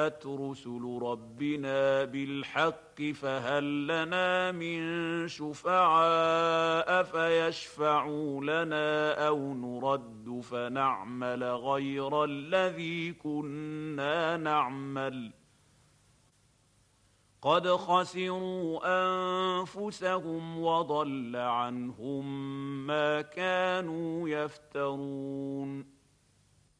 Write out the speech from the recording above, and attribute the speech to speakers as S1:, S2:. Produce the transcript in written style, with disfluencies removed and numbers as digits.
S1: جاءت رسل ربنا بالحق فهل لنا من شفعاء فيشفعوا لنا أو نرد فنعمل غير الذي كنا نعمل قد خسروا أنفسهم وضل عنهم ما كانوا يفترون